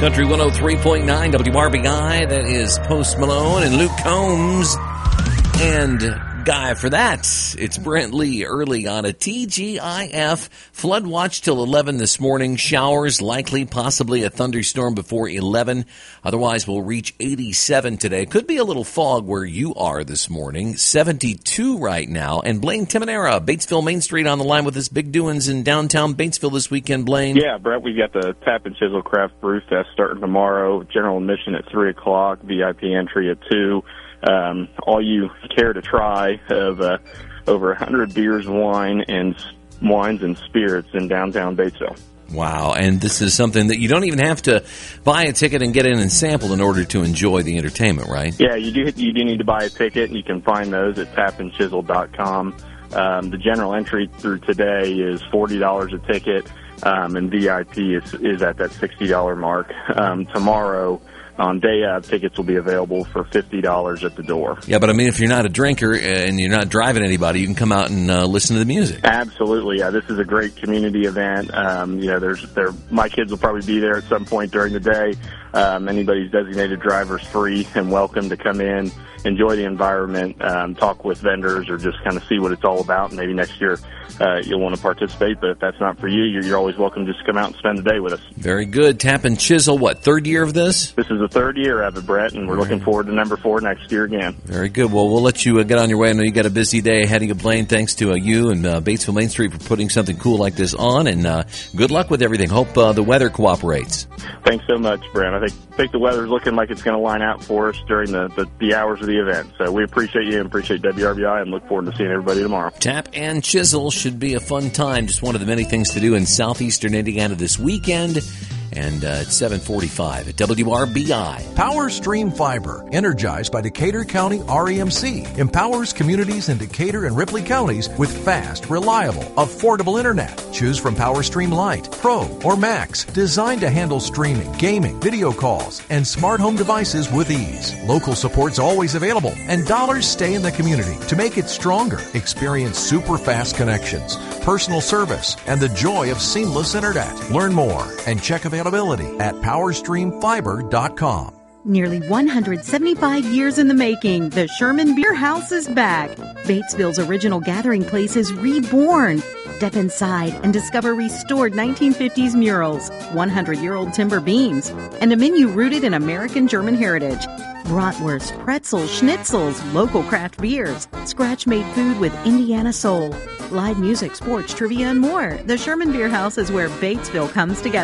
Country 103.9 WRBI. That is Post Malone and Luke Combs. And Guy for that. It's Brent Lee early on a TGIF. Flood watch till 11 this morning. Showers likely, possibly a thunderstorm before 11. Otherwise, we'll reach 87 today. Could be a little fog where you are this morning. 72 right now. And Blaine Timonera, Batesville Main Street on the line with us. Big doings in downtown Batesville this weekend, Blaine. Yeah, Brett, we've got the Tap and Chisel Craft Brew Fest starting tomorrow. General admission at 3 o'clock. VIP entry at 2. All you care to try of over 100 beers, wines and spirits in downtown Batesville. Wow, and this is something that you don't even have to buy a ticket and get in and sample in order to enjoy the entertainment, right? Yeah, you do need to buy a ticket, and you can find those at tapandchisel.com. The general entry through today is $40 a ticket, and VIP is at that $60 mark. Tomorrow, on day of, tickets will be available for $50 at the door. Yeah, but I mean, if you're not a drinker and you're not driving anybody, you can come out and listen to the music. Absolutely, yeah. This is a great community event. My kids will probably be there at some point during the day. Anybody's designated driver's free and welcome to come in, enjoy the environment, talk with vendors, or just kind of see what it's all about. Maybe next year you'll want to participate, but if that's not for you, you're always welcome just to come out and spend the day with us. Very good. Tap and Chisel, what, third year of this? This is the third year of it, Brett, and we're looking forward to number 4 next year again. Very good. Well, we'll let you get on your way. I know you got a busy day ahead of you, Blaine. Thanks to you and Batesville Main Street for putting something cool like this on, and good luck with everything. Hope the weather cooperates. Thanks so much, Brent. I think the weather's looking like it's going to line out for us during the hours of the event. So we appreciate you and appreciate WRBI and look forward to seeing everybody tomorrow. Tap and Chisel should be a fun time. Just one of the many things to do in southeastern Indiana this weekend. And it's 7:45 at WRBI. Power Stream Fiber, energized by Decatur County REMC, empowers communities in Decatur and Ripley counties with fast, reliable, affordable internet. Choose from Power Stream Lite, Pro, or Max, designed to handle streaming, gaming, video calls, and smart home devices with ease. Local support's always available, and dollars stay in the community to make it stronger. Experience super fast connections, personal service, and the joy of seamless internet. Learn more and check availability at powerstreamfiber.com. Nearly 175 years in the making, the Sherman Beer House is back. Batesville's original gathering place is reborn. Step inside and discover restored 1950s murals, 100-year-old timber beams, and a menu rooted in American German heritage. Bratwurst, pretzels, schnitzels, local craft beers, scratch-made food with Indiana soul, live music, sports, trivia, and more. The Sherman Beer House is where Batesville comes together.